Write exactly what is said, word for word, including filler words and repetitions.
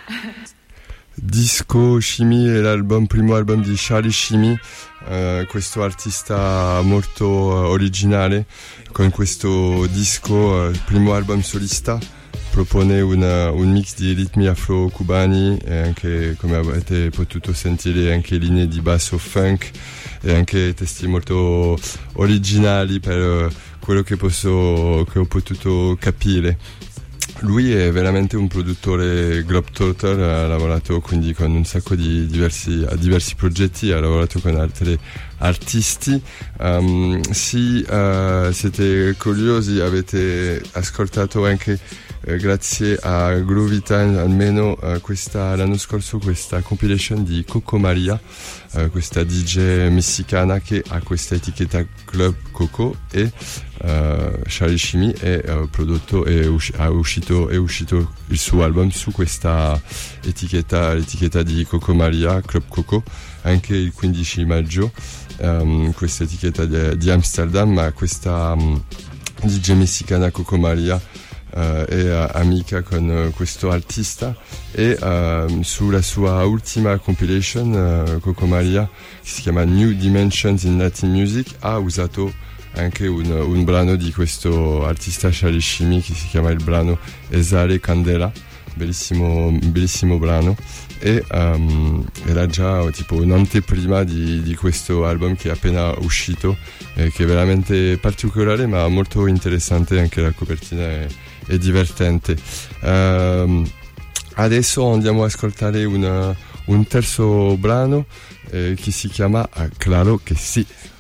Disco Shimi è l'album, primo album di Charlie Shimi, uh, questo artista molto uh, originale. Con questo disco, uh, primo album solista, propone una, un mix di ritmi afro-cubani e anche, come avete potuto sentire, anche linee di basso funk e anche testi molto originali per uh, quello che, posso, che ho potuto capire. Lui è veramente un produttore globetrotter, ha lavorato quindi con un sacco di diversi, diversi progetti, ha lavorato con altri artisti. Um, se uh, siete curiosi, avete ascoltato anche eh, grazie a Groovy Time almeno uh, questa, l'anno scorso questa compilation di Coco Maria, uh, questa D J messicana che ha questa etichetta Club Coco, e uh, Charlie Shimi è uh, prodotto e usci- ha uscito, è uscito il suo album su questa etichetta, l'etichetta di Coco Maria, Club Coco, anche il quindici maggio. Um, questa etichetta di, di Amsterdam, ma questa um, D J messicana Coco Maria uh, è uh, amica con uh, questo artista, e uh, sulla sua ultima compilation uh, Coco Maria, che si chiama New Dimensions in Latin Music, ha usato anche un, un brano di questo artista Charlie Shimi, che si chiama il brano Esale Candela, bellissimo, bellissimo brano. E um, era già tipo un'anteprima di, di questo album che è appena uscito, eh, che è veramente particolare ma molto interessante, anche la copertina è, è divertente. Um, adesso andiamo ad ascoltare una, un terzo brano eh, che si chiama Claro che sì.